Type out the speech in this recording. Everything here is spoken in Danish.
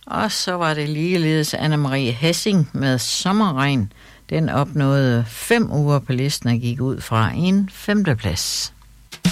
Og så var det ligeledes Anne-Marie Hessing med Sommerregn. Den opnåede 5 uger på listen og gik ud fra en 5. plads.